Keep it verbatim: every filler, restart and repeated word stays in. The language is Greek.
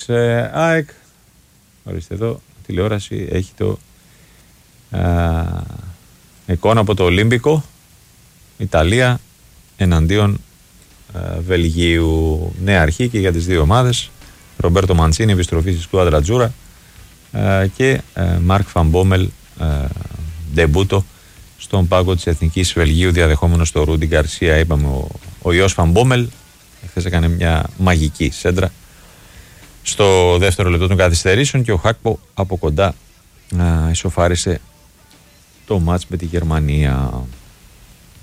ε, ΑΕΚ. Ορίστε εδώ, τηλεόραση έχει το ε, εικόνα από το Ολύμπικο. Ιταλία εναντίον ε, Βελγίου. Νέα αρχή και για τις δύο ομάδες. Ρομπέρτο Μαντσίνη, επιστροφή στη σκουάδρα Τζούρα ε, και ε, Μάρκ Φαμπόμελ, ε, ντεμπούτο στον πάγκο της Εθνικής Βελγίου, διαδεχόμενο στο Ρούντι Γκαρσία. Είπαμε ο, ο Ιος Φαμπόμελ χθες έκανε μια μαγική σέντρα στο δεύτερο λεπτό των καθυστερήσεων και ο Χάκπο από κοντά α, ισοφάρισε το μάτς με τη Γερμανία.